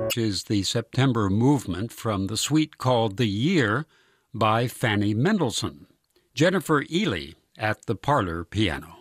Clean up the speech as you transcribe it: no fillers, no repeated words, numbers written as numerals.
is the September movement from the suite called The Year by Fanny Mendelssohn. Jennifer Ely at the parlor piano.